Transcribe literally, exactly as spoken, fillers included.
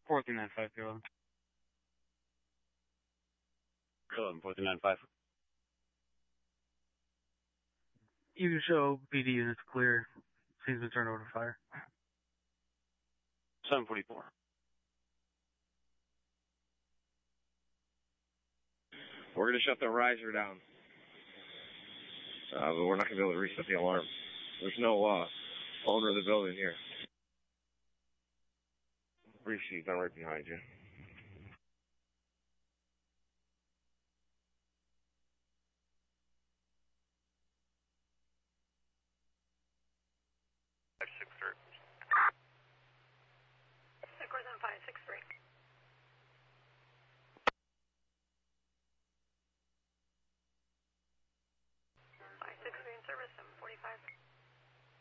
four three nine five, Kilo. Kilo, four three nine five. You can show B D units clear. Scene's been turned over to fire. seven forty-four. We're going to shut the riser down. Uh, but we're not going to be able to reset the alarm. There's no uh, owner of the building here. Brief sheet, I'm right behind you.